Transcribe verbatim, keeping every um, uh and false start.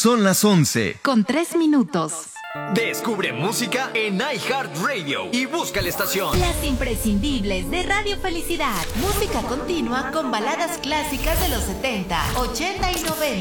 Son las once. Con tres minutos. Descubre música en iHeartRadio y busca la estación. Las imprescindibles de Radio Felicidad. Música continua con baladas clásicas de los setenta, ochenta y noventa.